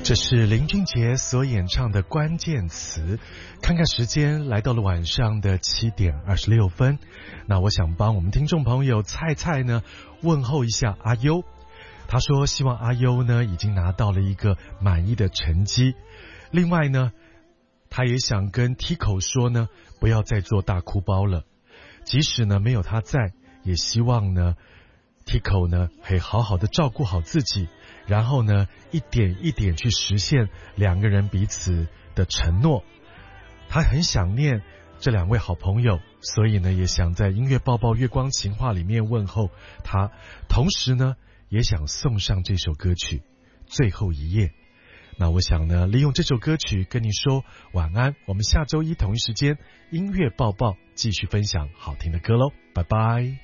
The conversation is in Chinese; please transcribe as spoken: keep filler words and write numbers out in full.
这是林俊杰所演唱的关键词。看看时间，来到了晚上的七点二十六分。那我想帮我们听众朋友菜菜呢问候一下阿优。他说希望阿优呢已经拿到了一个满意的成绩。另外呢，他也想跟 Tico 说呢，不要再做大哭包了。即使呢没有他在，也希望呢 Tico 呢可以好好的照顾好自己。然后呢，一点一点去实现两个人彼此的承诺。他很想念这两位好朋友，所以呢，也想在音乐抱抱月光情话里面问候他，同时呢，也想送上这首歌曲《最后一夜》。那我想呢，利用这首歌曲跟你说晚安。我们下周一同一时间音乐抱抱继续分享好听的歌喽，拜拜。